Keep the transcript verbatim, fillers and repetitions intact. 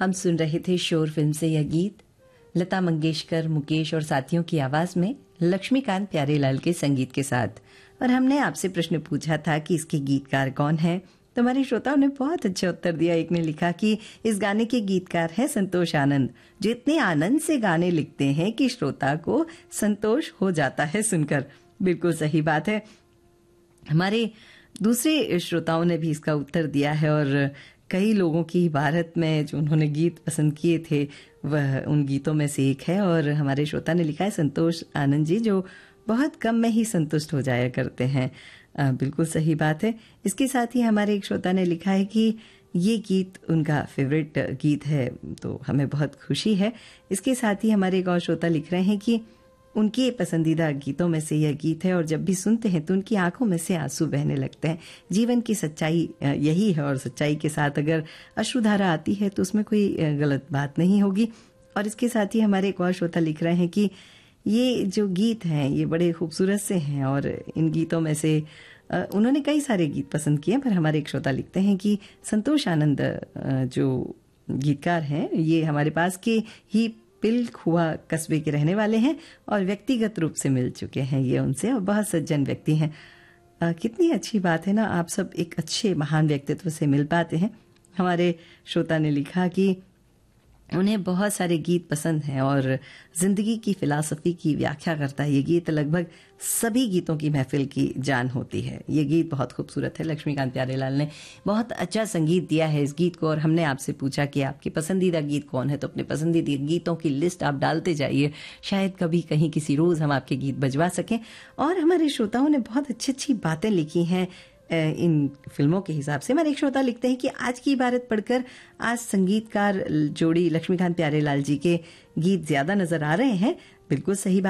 हम सुन रहे थे शोर फिल्म से यह गीत। लता मंगेशकर, मुकेश और साथियों की आवाज में लक्ष्मीकांत प्यारेलाल के संगीत के साथ। और हमने आपसे प्रश्न पूछा था कि इसके गीतकार कौन है, तो हमारे श्रोताओं ने बहुत अच्छा उत्तर दिया। एक ने लिखा कि इस गाने के गीतकार हैं संतोष आनंद, जो इतने आनंद से गाने लिखते हैं कि श्रोता को संतोष हो जाता है सुनकर। बिल्कुल सही बात है। हमारे दूसरे श्रोताओं ने भी इसका उत्तर दिया है और कई लोगों की भारत में जो उन्होंने गीत पसंद किए थे वह उन गीतों में से एक है। और हमारे श्रोता ने लिखा है संतोष आनंद जी, जो बहुत कम में ही संतुष्ट हो जाया करते हैं। आ, बिल्कुल सही बात है। इसके साथ ही हमारे एक श्रोता ने लिखा है कि ये गीत उनका फेवरेट गीत है, तो हमें बहुत खुशी है। इसके साथ ही हमारे एक और श्रोता लिख रहे हैं कि उनके पसंदीदा गीतों में से यह गीत है और जब भी सुनते हैं तो उनकी आंखों में से आंसू बहने लगते हैं। जीवन की सच्चाई यही है और सच्चाई के साथ अगर अश्रुधारा आती है तो उसमें कोई गलत बात नहीं होगी। और इसके साथ ही हमारे एक और श्रोता लिख रहे हैं कि ये जो गीत हैं ये बड़े खूबसूरत से हैं और इन गीतों में से उन्होंने कई सारे गीत पसंद किए, पर हमारे एक श्रोता लिखते हैं कि संतोष आनंद जो गीतकार हैं ये हमारे पास के ही पिलखुआ कस्बे के रहने वाले हैं और व्यक्तिगत रूप से मिल चुके हैं ये उनसे और बहुत सज्जन व्यक्ति हैं। आ, कितनी अच्छी बात है ना, आप सब एक अच्छे महान व्यक्तित्व से मिल पाते हैं। हमारे श्रोता ने लिखा कि उन्हें बहुत सारे गीत पसंद हैं और जिंदगी की फिलॉसफी की व्याख्या करता है ये गीत। लगभग सभी गीतों की महफिल की जान होती है। ये गीत बहुत खूबसूरत है। लक्ष्मीकांत प्यारेलाल ने बहुत अच्छा संगीत दिया है इस गीत को। और हमने आपसे पूछा कि आपके पसंदीदा गीत कौन है, तो अपने पसंदीदा गीतों की लिस्ट आप डालते जाइए, शायद कभी कहीं किसी रोज हम आपके गीत बजवा सकें। और हमारे श्रोताओं ने बहुत अच्छी अच्छी बातें लिखी हैं इन फिल्मों के हिसाब से। हमारे एक श्रोता लिखते हैं कि आज की इबारत पढ़कर आज संगीतकार जोड़ी लक्ष्मीकांत प्यारेलाल जी के गीत ज्यादा नजर आ रहे हैं। बिल्कुल सही बात।